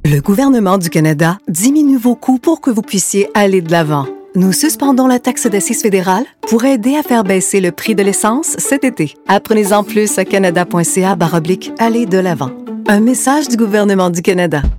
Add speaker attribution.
Speaker 1: Le gouvernement du Canada diminue vos coûts pour que vous puissiez aller de l'avant. Nous suspendons la taxe d'assises fédérale pour aider à faire baisser le prix de l'essence cet été. Apprenez-en plus à canada.ca/aller de l'avant. Un message du gouvernement du Canada.